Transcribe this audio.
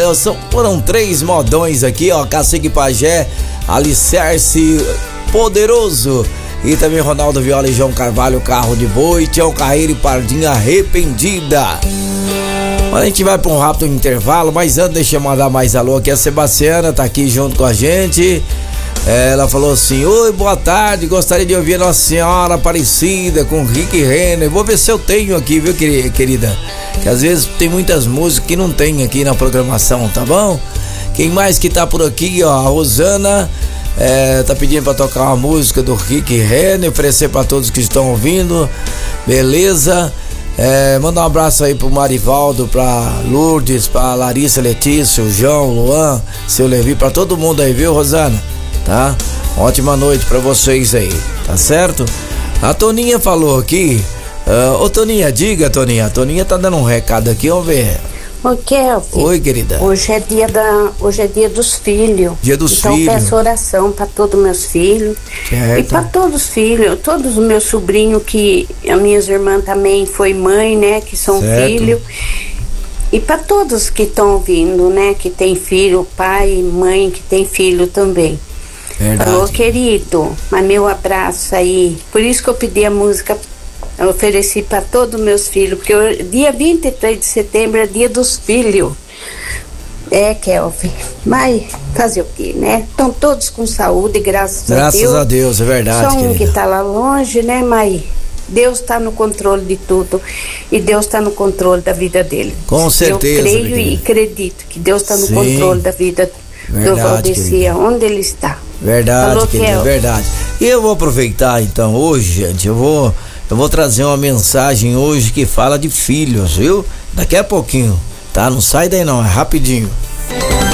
foram 3 modões aqui, ó. Cacique Pajé, Alicerce Poderoso e também Ronaldo Viola e João Carvalho, Carro de Boi, Tião Carreiro e Pardinha Arrependida. A gente vai para um rápido intervalo, mas antes deixa eu mandar mais alô aqui. A Sebastiana tá aqui junto com a gente. Ela falou assim: oi, boa tarde, gostaria de ouvir Nossa Senhora Aparecida com Rick Renner. Vou ver se eu tenho aqui, viu, querida? Que às vezes tem muitas músicas que não tem aqui na programação, tá bom? Quem mais que tá por aqui, ó? A Rosana tá pedindo pra tocar uma música do Rick Renner, oferecer pra todos que estão ouvindo, beleza? Manda um abraço aí pro Marivaldo, pra Lourdes, pra Larissa, Letícia, o João, o Luan, seu Levi, pra todo mundo aí, viu, Rosana? Tá? Ótima noite pra vocês aí, tá certo? A Toninha falou aqui, ô Toninha, diga, Toninha. A Toninha tá dando um recado aqui, vamos ver. Oi, Kelvin. Oi, querida. Hoje é dia dos filhos. Dia dos filhos. Então peço oração para todos os meus filhos. Certo. E para todos os filhos, todos os meus sobrinhos, que as minhas irmãs também foi mãe, né? Que são filhos. E para todos que estão ouvindo, né? Que tem filho, pai e mãe que tem filho também. Verdade. Alô, querido, mas meu abraço aí. Por isso que eu pedi a música. Eu ofereci para todos os meus filhos, porque dia 23 de setembro é dia dos filhos. Kelvin, mas fazer o quê, né? Estão todos com saúde, graças a Deus. Graças a Deus, é verdade, só um querida. que tá lá longe, né? Mas Deus está no controle de tudo. E Deus está no controle da vida dele. Com certeza. Eu creio e acredito que Deus está no Sim. controle da vida do Valdeci, onde ele está. Verdade, Falou, querida, Kelvin. verdade. E eu vou aproveitar então hoje, gente, eu vou trazer uma mensagem hoje que fala de filhos, viu? Daqui a pouquinho, tá? Não sai daí não, é rapidinho.